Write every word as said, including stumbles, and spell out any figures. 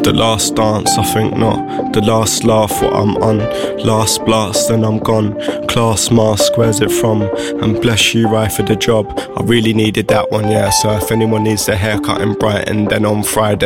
The last dance, I think not. The last laugh, what I'm on. Last blast, then I'm gone. Class mask, where's it from? And bless you, right, for the job. I really needed that one, yeah. So if anyone needs their haircut in Brighton, then on Friday